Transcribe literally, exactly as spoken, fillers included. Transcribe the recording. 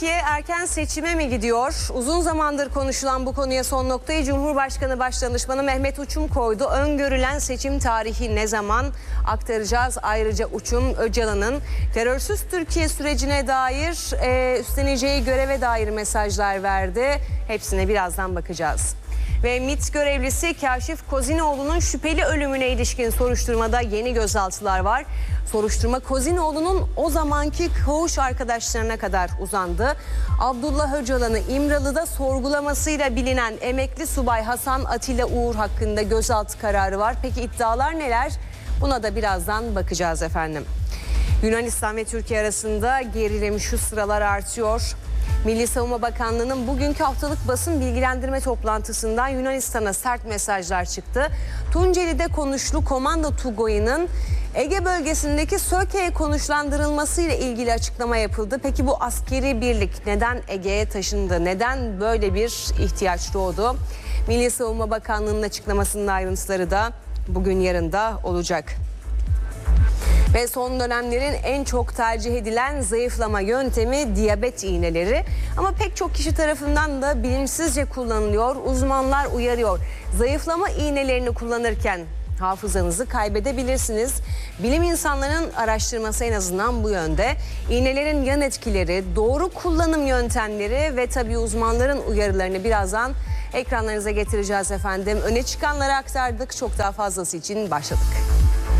Türkiye erken seçime mi gidiyor? Uzun zamandır konuşulan bu konuya son noktayı Cumhurbaşkanı Başdanışmanı Mehmet Uçum koydu. Öngörülen seçim tarihi ne zaman aktaracağız? Ayrıca Uçum, Öcalan'ın terörsüz Türkiye sürecine dair e, üstleneceği göreve dair mesajlar verdi. Hepsine birazdan bakacağız. Ve MİT görevlisi Kaşif Kozinoğlu'nun şüpheli ölümüne ilişkin soruşturmada yeni gözaltılar var. Soruşturma Kozinoğlu'nun o zamanki koğuş arkadaşlarına kadar uzandı. Abdullah Öcalan'ı İmralı'da sorgulamasıyla bilinen emekli subay Hasan Atilla Uğur hakkında gözaltı kararı var. Peki iddialar neler? Buna da birazdan bakacağız efendim. Yunanistan ve Türkiye arasında gerilim şu sıralar artıyor. Milli Savunma Bakanlığı'nın bugünkü haftalık basın bilgilendirme toplantısından Yunanistan'a sert mesajlar çıktı. Tunceli'de konuşlu Komando Tugay'ının Ege bölgesindeki Söke'ye konuşlandırılmasıyla ilgili açıklama yapıldı. Peki bu askeri birlik neden Ege'ye taşındı? Neden böyle bir ihtiyaç doğdu? Milli Savunma Bakanlığı'nın açıklamasının ayrıntıları da bugün yarın da olacak. Ve son dönemlerin en çok tercih edilen zayıflama yöntemi diyabet iğneleri. Ama pek çok kişi tarafından da bilinçsizce kullanılıyor. Uzmanlar uyarıyor. Zayıflama iğnelerini kullanırken hafızanızı kaybedebilirsiniz. Bilim insanlarının araştırması en azından bu yönde. İğnelerin yan etkileri, doğru kullanım yöntemleri ve tabii uzmanların uyarılarını birazdan ekranlarınıza getireceğiz efendim. Öne çıkanları aktardık. Çok daha fazlası için başladık.